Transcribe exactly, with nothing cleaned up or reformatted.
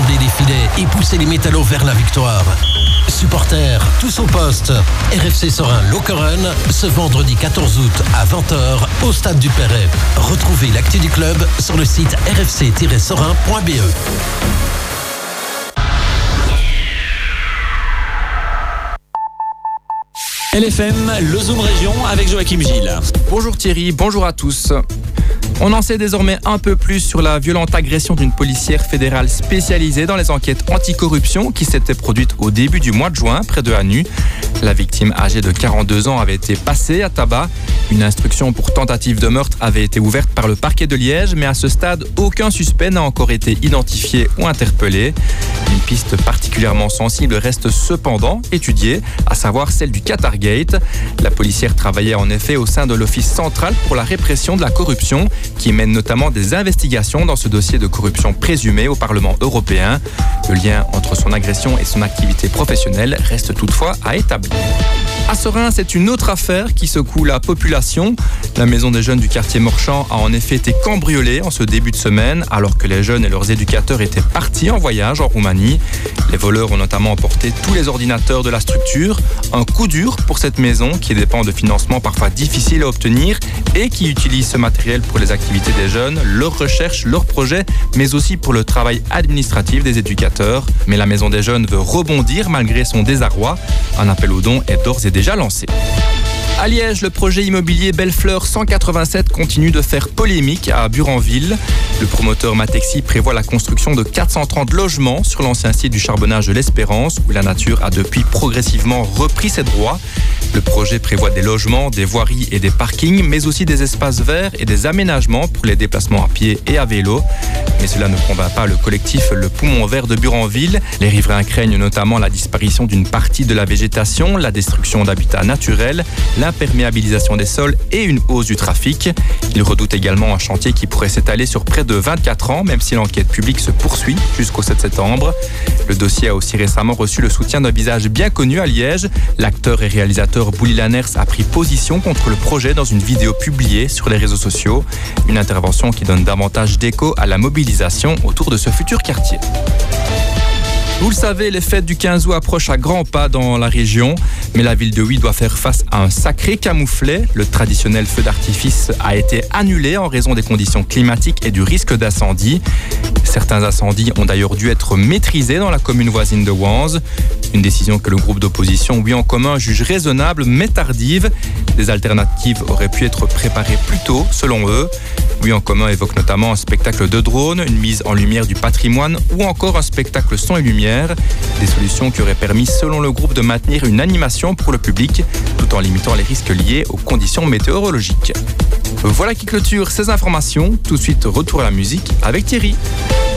garder les filets et pousser les métallos vers la victoire. Supporters, tous au poste. R F C Sorin Lokeren, ce vendredi quatorze août à vingt heures au stade du Perret. Retrouvez l'actu du club sur le site r f c tiret sorin point b e. L F M, le Zoom Région avec Joachim Gilles. Bonjour Thierry, bonjour à tous. On en sait désormais un peu plus sur la violente agression d'une policière fédérale spécialisée dans les enquêtes anticorruption qui s'était produite au début du mois de juin près de Hanu. La victime âgée de quarante-deux ans avait été passée à tabac. Une instruction pour tentative de meurtre avait été ouverte par le parquet de Liège, mais à ce stade, aucun suspect n'a encore été identifié ou interpellé. Une piste particulièrement sensible reste cependant étudiée, à savoir celle du Qatargate. La policière travaillait en effet au sein de l'Office central pour la répression de la corruption, qui mène notamment des investigations dans ce dossier de corruption présumée au Parlement européen. Le lien entre son agression et son activité professionnelle reste toutefois à établir. À Sorin, c'est une autre affaire qui secoue la population. La maison des jeunes du quartier Morchamp a en effet été cambriolée en ce début de semaine, alors que les jeunes et leurs éducateurs étaient partis en voyage en Roumanie. Les voleurs ont notamment emporté tous les ordinateurs de la structure. Un coup dur pour cette maison qui dépend de financements parfois difficiles à obtenir et qui utilise ce matériel pour les activités des jeunes, leurs recherches, leurs projets, mais aussi pour le travail administratif des éducateurs. Mais la maison des jeunes veut rebondir malgré son désarroi. Un appel aux dons est d'ores et déjà lancé. À Liège, le projet immobilier Bellefleur cent quatre-vingt-sept continue de faire polémique à Buranville. Le promoteur Matexi prévoit la construction de quatre cent trente logements sur l'ancien site du charbonnage de l'Espérance, où la nature a depuis progressivement repris ses droits. Le projet prévoit des logements, des voiries et des parkings, mais aussi des espaces verts et des aménagements pour les déplacements à pied et à vélo. Mais cela ne convainc pas le collectif Le Poumon Vert de Buranville. Les riverains craignent notamment la disparition d'une partie de la végétation, la destruction d'habitats naturels, l'imperméabilisation des sols et une hausse du trafic. Ils redoutent également un chantier qui pourrait s'étaler sur près de vingt-quatre ans, même si l'enquête publique se poursuit jusqu'au sept septembre. Le dossier a aussi récemment reçu le soutien d'un visage bien connu à Liège. L'acteur et réalisateur Bouli Lanners a pris position contre le projet dans une vidéo publiée sur les réseaux sociaux. Une intervention qui donne davantage d'écho à la mobilisation autour de ce futur quartier. Vous le savez, les fêtes du quinze août approchent à grands pas dans la région, mais la ville de Huy doit faire face à un sacré camouflet. Le traditionnel feu d'artifice a été annulé en raison des conditions climatiques et du risque d'incendie. Certains incendies ont d'ailleurs dû être maîtrisés dans la commune voisine de Wanze. Une décision que le groupe d'opposition Huy en commun juge raisonnable mais tardive. Des alternatives auraient pu être préparées plus tôt, selon eux. Huy en commun évoque notamment un spectacle de drone, une mise en lumière du patrimoine ou encore un spectacle son et lumière. Des solutions qui auraient permis, selon le groupe, de maintenir une animation pour le public tout en limitant les risques liés aux conditions météorologiques. Voilà qui clôture ces informations. Tout de suite, retour à la musique avec Thierry.